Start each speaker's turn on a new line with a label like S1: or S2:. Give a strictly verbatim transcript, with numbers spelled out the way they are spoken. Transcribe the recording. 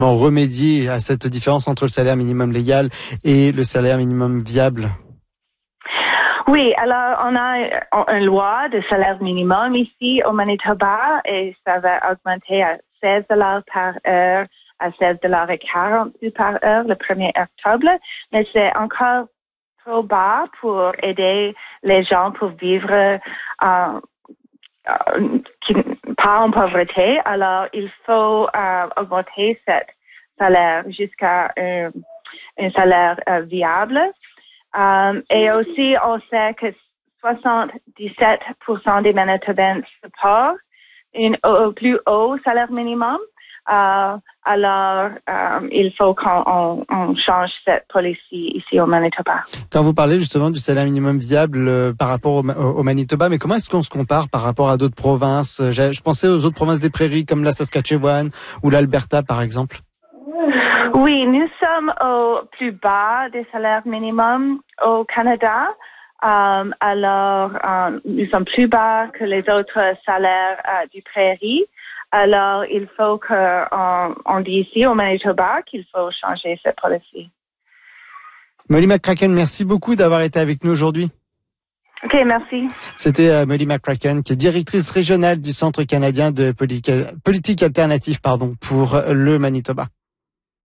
S1: remédier à cette différence entre le salaire minimum légal et le salaire minimum viable?
S2: Oui, alors on a une loi de salaire minimum ici au Manitoba et ça va augmenter à seize dollars par heure à seize dollars quarante par heure le premier octobre, mais c'est encore trop bas pour aider les gens pour vivre euh, euh, qui, pas en pauvreté. Alors, il faut euh, augmenter ce salaire jusqu'à un, un salaire euh, viable. Um, et aussi, on sait que soixante-dix-sept pour cent des Manitobans supportent un au plus haut salaire minimum. Uh, alors, um, il faut qu'on on, on change cette policy ici au Manitoba.
S1: Quand vous parlez justement du salaire minimum viable euh, par rapport au, au Manitoba, mais comment est-ce qu'on se compare par rapport à d'autres provinces? Je, je pensais aux autres provinces des prairies comme la Saskatchewan ou l'Alberta, par exemple.
S2: Oui, nous sommes au plus bas des salaires minimums au Canada. Um, alors, um, nous sommes plus bas que les autres salaires uh, du prairie. Alors, il faut qu'on on dit ici au Manitoba qu'il faut changer cette policy.
S1: Molly McCracken, merci beaucoup d'avoir été avec nous aujourd'hui.
S2: OK, merci.
S1: C'était euh, Molly McCracken, qui est directrice régionale du Centre canadien de politique, politique alternative pardon, pour le Manitoba.